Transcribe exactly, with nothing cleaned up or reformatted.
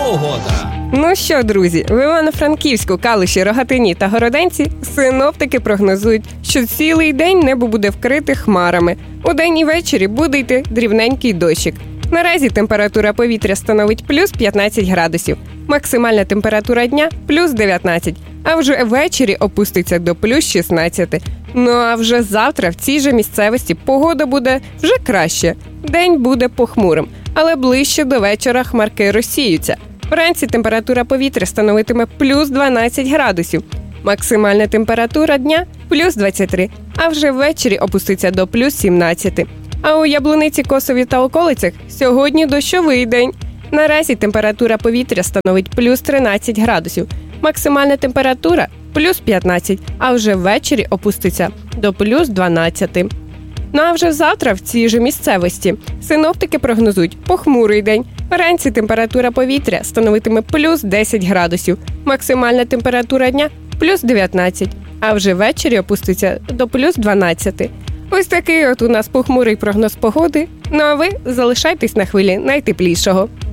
погода. Ну що, друзі, в Івано-Франківську, Калуші, Рогатині та Городенці синоптики прогнозують, що цілий день небо буде вкрите хмарами. Удень і ввечері буде йти дрібненький дощик. Наразі температура повітря становить плюс п'ятнадцять градусів, максимальна температура дня – плюс дев'ятнадцять, а вже ввечері опуститься до плюс шістнадцять. Ну а вже завтра в цій же місцевості погода буде вже краще. День буде похмурим, але ближче до вечора хмарки розсіються. Вранці температура повітря становитиме плюс дванадцять градусів, максимальна температура дня – плюс двадцять три, а вже ввечері опуститься до плюс сімнадцять. А у Яблуниці, Косові та околицях сьогодні дощовий день. Наразі температура повітря становить плюс тринадцять градусів, максимальна температура – плюс п'ятнадцять, а вже ввечері опуститься до плюс дванадцять. Ну а вже завтра в цій же місцевості синоптики прогнозують похмурий день. Вранці температура повітря становитиме плюс десять градусів, максимальна температура дня – плюс дев'ятнадцять, а вже ввечері опуститься до плюс дванадцять. Ось такий от у нас похмурий прогноз погоди. Ну а ви залишайтесь на хвилі найтеплішого.